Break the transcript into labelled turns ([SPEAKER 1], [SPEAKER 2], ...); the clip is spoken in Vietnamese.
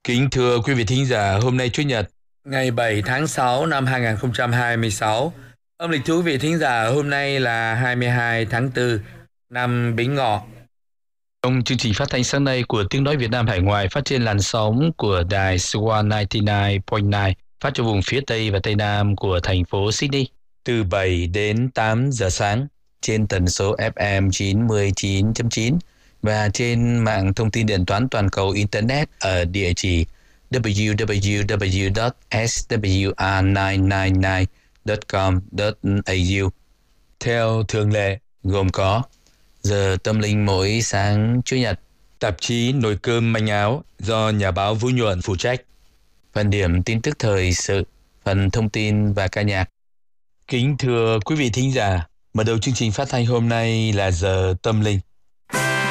[SPEAKER 1] Kính thưa quý vị thính giả, hôm nay Chủ nhật, ngày 7 tháng 6 năm 2026. Âm lịch thưa quý vị thính giả, hôm nay là 22 tháng 4 năm Bính Ngọ. Trong chương trình phát thanh sáng nay của Tiếng nói Việt Nam Hải ngoại phát trên làn sóng của đài Swan 99.9 phát cho vùng phía Tây và Tây Nam của thành phố Sydney từ 7 đến 8 giờ sáng trên tần số FM 99.9 và trên mạng thông tin điện toán toàn cầu Internet ở địa chỉ www.swr999.com.au. Theo thường lệ, gồm có giờ tâm linh mỗi sáng Chủ nhật, tạp chí Nồi cơm manh áo do nhà báo Vũ Nhuận phụ trách, phần điểm tin tức thời sự, phần thông tin và ca nhạc. Kính thưa quý vị thính giả, mở đầu chương trình phát thanh hôm nay là giờ tâm linh.